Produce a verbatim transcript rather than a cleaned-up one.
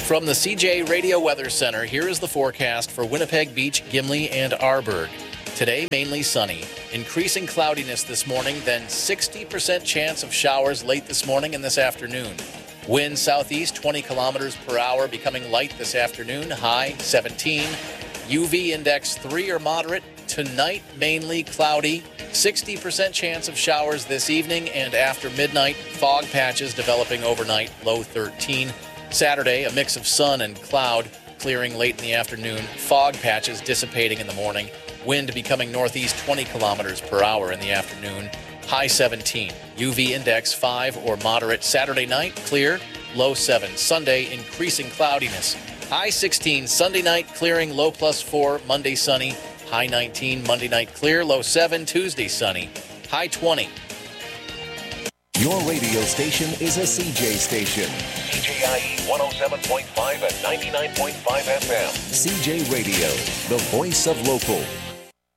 From the C J Radio Weather Center, here is the forecast for Winnipeg Beach, Gimli, and Arborg. Today, mainly sunny. Increasing cloudiness this morning, then sixty percent chance of showers late this morning and this afternoon. Wind southeast twenty kilometers per hour, becoming light this afternoon, high seventeen. U V index three or moderate. Tonight, mainly cloudy. sixty percent chance of showers this evening, and after midnight, fog patches developing overnight, low thirteen. Saturday, a mix of sun and cloud, clearing late in the afternoon. Fog patches dissipating in the morning. Wind becoming northeast twenty kilometers per hour in the afternoon. High seventeen. U V index five or moderate. Saturday night, clear, low seven. Sunday, increasing cloudiness. High sixteen. Sunday night, clearing, low plus four. Monday, sunny. High nineteen. Monday night, clear, low seven. Tuesday, sunny. High twenty. Your radio station is a C J station. C J I E one oh seven point five and ninety-nine point five F M. C J Radio, the voice of local.